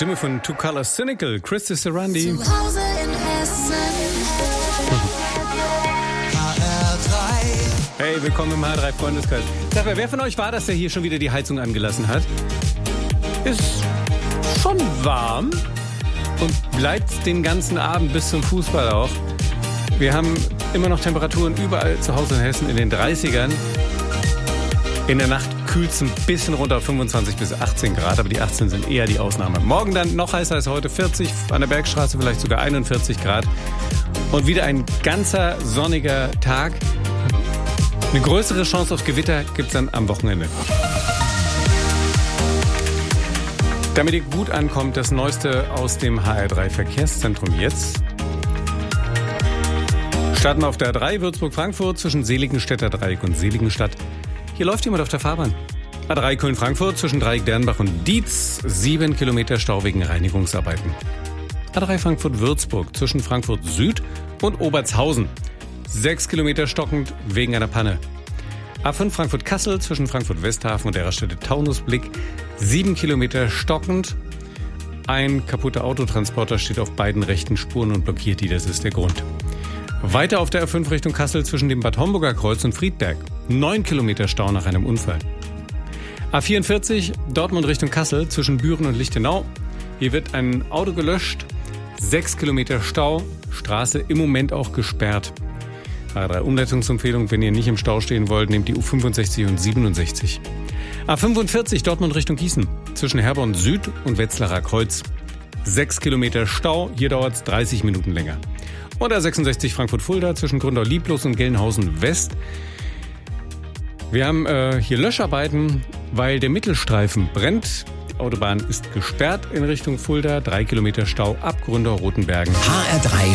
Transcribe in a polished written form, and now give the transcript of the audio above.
Stimme von Two Colors Cynical, Christy Sarandi. Zu Hause in Hessen. Hey, willkommen im H3 Freundeskreis. Sag mal, wer von euch war das, der hier schon wieder die Heizung angelassen hat? Ist schon warm und bleibt den ganzen Abend bis zum Fußball auch. Wir haben immer noch Temperaturen überall zu Hause in Hessen in den 30ern. In der Nacht kühlt es ein bisschen runter auf 25 bis 18 Grad, aber die 18 sind eher die Ausnahme. Morgen dann noch heißer als heute, 40, an der Bergstraße vielleicht sogar 41 Grad. Und wieder ein ganzer sonniger Tag. Eine größere Chance auf Gewitter gibt es dann am Wochenende. Damit ihr gut ankommt, das Neueste aus dem HR3 Verkehrszentrum jetzt. Starten wir auf der A3 Würzburg-Frankfurt zwischen Seligenstädter Dreieck und Seligenstadt. Hier läuft jemand auf der Fahrbahn. A3 Köln-Frankfurt zwischen Dreieck-Dernbach und Dietz, 7 Kilometer Stau wegen Reinigungsarbeiten. A3 Frankfurt-Würzburg zwischen Frankfurt Süd und Obertshausen, 6 Kilometer stockend wegen einer Panne. A5 Frankfurt-Kassel zwischen Frankfurt-Westhafen und der Raststätte Taunusblick, 7 Kilometer stockend. Ein kaputter Autotransporter steht auf beiden rechten Spuren und blockiert die, das ist der Grund. Weiter auf der A5 Richtung Kassel zwischen dem Bad Homburger Kreuz und Friedberg, 9 Kilometer Stau nach einem Unfall. A44 Dortmund Richtung Kassel zwischen Büren und Lichtenau. Hier wird ein Auto gelöscht, 6 Kilometer Stau, Straße im Moment auch gesperrt. A3 Umleitungsempfehlung, wenn ihr nicht im Stau stehen wollt, nehmt die U65 und 67. A45 Dortmund Richtung Gießen zwischen Herborn Süd und Wetzlarer Kreuz. 6 Kilometer Stau, hier dauert es 30 Minuten länger. Und A66 Frankfurt-Fulda zwischen Gründau-Lieblos und Gelnhausen-West. Wir haben hier Löscharbeiten, weil der Mittelstreifen brennt. Die Autobahn ist gesperrt in Richtung Fulda. 3 Kilometer Stau ab Gründau-Rotenbergen. HR3